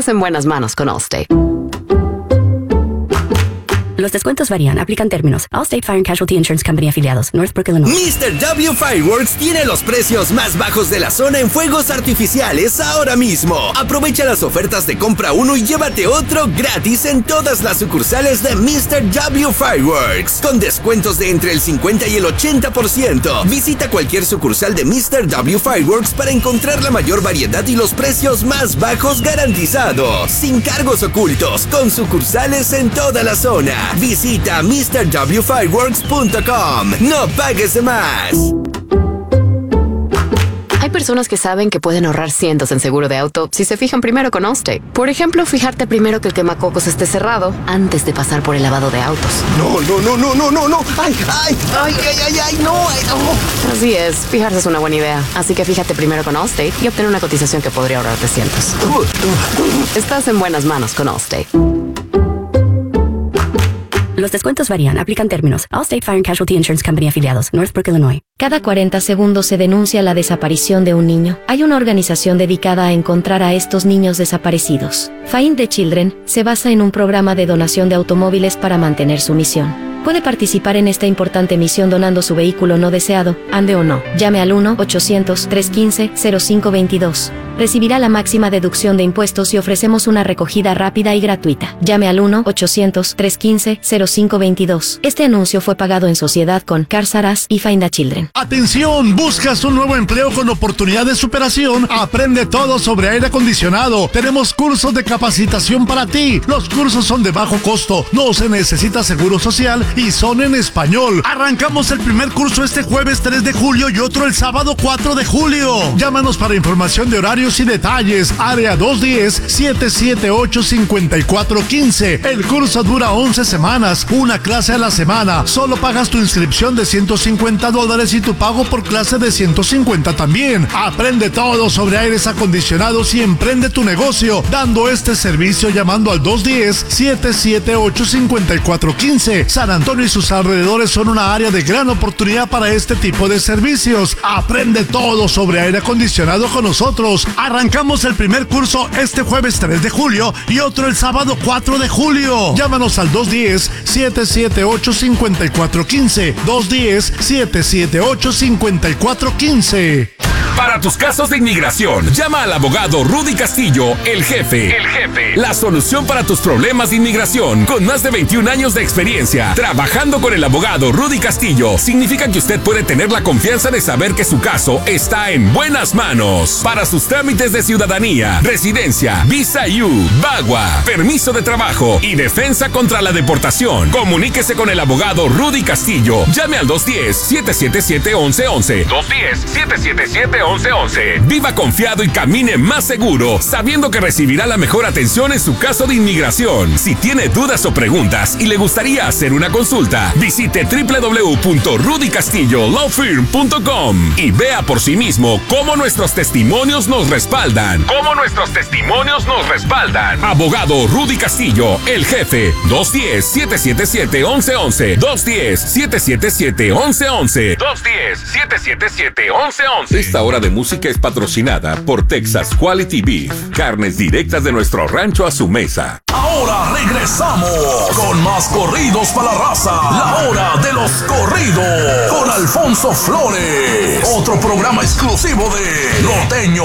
Estás en buenas manos con Allstate. Los descuentos varían, aplican términos. Allstate Fire and Casualty Insurance Company afiliados, Northbrook, Illinois. Mr. W Fireworks tiene los precios más bajos de la zona en fuegos artificiales ahora mismo. Aprovecha las ofertas de compra uno y llévate otro gratis en todas las sucursales de Mr. W Fireworks, con descuentos de entre el 50 y el 80%. Visita cualquier sucursal de Mr. W Fireworks para encontrar la mayor variedad y los precios más bajos garantizados, sin cargos ocultos, con sucursales en toda la zona. Visita MrWFireworks.com. No pagues de más. Hay personas que saben que pueden ahorrar cientos en seguro de auto si se fijan primero con Allstate. Por ejemplo, fijarte primero que el quemacocos esté cerrado antes de pasar por el lavado de autos. No. ¡Ay, no! Así es, fijarse es una buena idea. Así que fíjate primero con Allstate y obtén una cotización que podría ahorrarte cientos. Estás en buenas manos con Allstate. Los descuentos varían, aplican términos. Allstate Fire and Casualty Insurance Company afiliados, Northbrook, Illinois. Cada 40 segundos se denuncia la desaparición de un niño. Hay una organización dedicada a encontrar a estos niños desaparecidos. Find the Children se basa en un programa de donación de automóviles para mantener su misión. Puede participar en esta importante misión donando su vehículo no deseado, ande o no. Llame al 1-800-315-0522. Recibirá la máxima deducción de impuestos y ofrecemos una recogida rápida y gratuita. Llame al 1-800-315-0522. Este anuncio fue pagado en sociedad con Cars R Us y Find the Children. ¡Atención! ¿Buscas un nuevo empleo con oportunidad de superación? Aprende todo sobre aire acondicionado. Tenemos cursos de capacitación para ti. Los cursos son de bajo costo, no se necesita seguro social y son en español. Arrancamos el primer curso este jueves 3 de julio y otro el sábado 4 de julio. Llámanos para información de horarios y detalles. Área 210-778-5415. El curso dura 11 semanas, una clase a la semana. Solo pagas tu inscripción de $150 y tu pago por clase de $150 también. Aprende todo sobre aires acondicionados y emprende tu negocio dando este servicio llamando al 210-778-5415. San Antonio y sus alrededores son una área de gran oportunidad para este tipo de servicios. Aprende todo sobre aire acondicionado con nosotros. Arrancamos el primer curso este jueves 3 de julio y otro el sábado 4 de julio. Llámanos al 210-778-5415. 210-778-5415. Para tus casos de inmigración, llama al abogado Rudy Castillo, el jefe. La solución para tus problemas de inmigración, con más de 21 años de experiencia. Trabajando con el abogado Rudy Castillo, significa que usted puede tener la confianza de saber que su caso está en buenas manos. Para sus trámites de ciudadanía, residencia, visa U, VAWA, permiso de trabajo y defensa contra la deportación, comuníquese con el abogado Rudy Castillo. Llame al 210-777-1111. 210-777-1111. Viva confiado y camine más seguro, sabiendo que recibirá la mejor atención en su caso de inmigración. Si tiene dudas o preguntas y le gustaría hacer una consulta, visite www.rudycastillolawfirm.com y vea por sí mismo cómo nuestros testimonios nos respaldan. Abogado Rudy Castillo, el jefe. 210-777-1111. 210-777-1111. 210-777-1111. Esta hora de música es patrocinada por Texas Quality Beef. Carnes directas de nuestro rancho a su mesa. Ahora regresamos con más corridos para la raza. La hora de los corridos con Alfonso Flores. Otro programa exclusivo de Norteño